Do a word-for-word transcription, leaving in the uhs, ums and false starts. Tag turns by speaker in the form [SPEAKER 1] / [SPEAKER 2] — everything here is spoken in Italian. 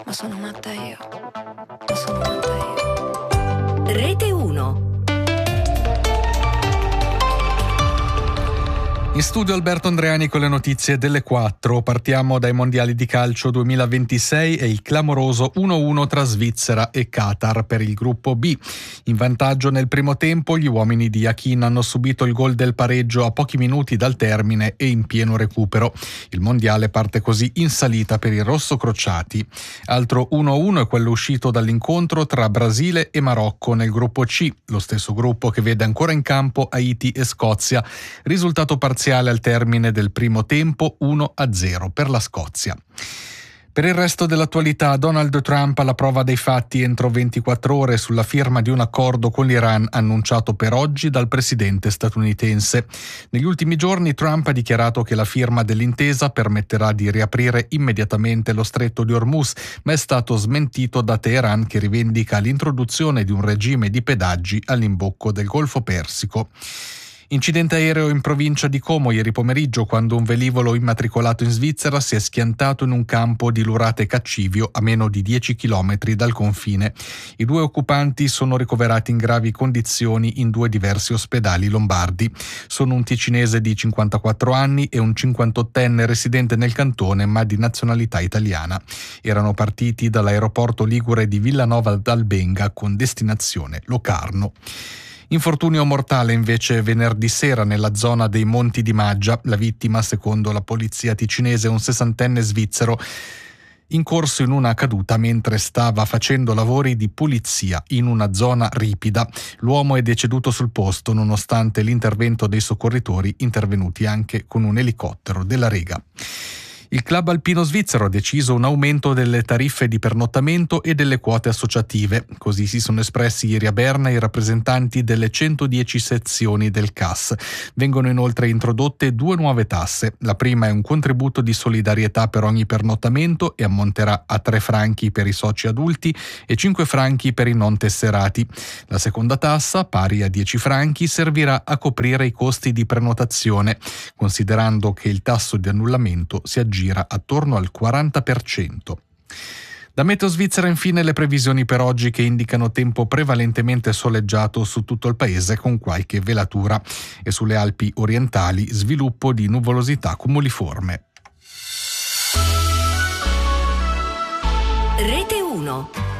[SPEAKER 1] Ma sono matta io. Ma sono matta io. Rete uno.
[SPEAKER 2] In studio Alberto Andreani con le notizie delle quattro. Partiamo dai mondiali di calcio duemilaventisei e il clamoroso uno a uno tra Svizzera e Qatar per il gruppo B. In vantaggio nel primo tempo gli uomini di Yakin hanno subito il gol del pareggio a pochi minuti dal termine e in pieno recupero. Il mondiale parte così in salita per i rossocrociati. Altro uno a uno è quello uscito dall'incontro tra Brasile e Marocco nel gruppo C, lo stesso gruppo che vede ancora in campo Haiti e Scozia. Risultato parziale al termine del primo tempo, uno a zero per la Scozia. Per il resto dell'attualità, Donald Trump alla prova dei fatti entro ventiquattro ore sulla firma di un accordo con l'Iran annunciato per oggi dal presidente statunitense. Negli ultimi giorni Trump ha dichiarato che la firma dell'intesa permetterà di riaprire immediatamente lo stretto di Hormuz, ma è stato smentito da Teheran, che rivendica l'introduzione di un regime di pedaggi all'imbocco del Golfo Persico. Incidente aereo in provincia di Como ieri pomeriggio, quando un velivolo immatricolato in Svizzera si è schiantato in un campo di Lurate Caccivio a meno di dieci chilometri dal confine. I due occupanti sono ricoverati in gravi condizioni in due diversi ospedali lombardi. Sono un ticinese di cinquantaquattro anni e un cinquantottenne residente nel cantone ma di nazionalità italiana. Erano partiti dall'aeroporto ligure di Villanova d'Albenga con destinazione Locarno. Infortunio mortale invece venerdì sera nella zona dei Monti di Maggia. La vittima, secondo la polizia ticinese, è un sessantenne svizzero incorso in una caduta mentre stava facendo lavori di pulizia in una zona ripida. L'uomo è deceduto sul posto nonostante l'intervento dei soccorritori, intervenuti anche con un elicottero della Rega. Il club alpino svizzero ha deciso un aumento delle tariffe di pernottamento e delle quote associative. Così si sono espressi ieri a Berna i rappresentanti delle centodieci sezioni del C A S. Vengono inoltre introdotte due nuove tasse. La prima è un contributo di solidarietà per ogni pernottamento e ammonterà a tre franchi per i soci adulti e cinque franchi per i non tesserati. La seconda tassa, pari a dieci franchi, servirà a coprire i costi di prenotazione, considerando che il tasso di annullamento si aggira attorno al quaranta per cento. Da Meteo Svizzera infine le previsioni per oggi, che indicano tempo prevalentemente soleggiato su tutto il paese con qualche velatura, e sulle Alpi orientali sviluppo di nuvolosità cumuliforme.
[SPEAKER 1] Rete uno.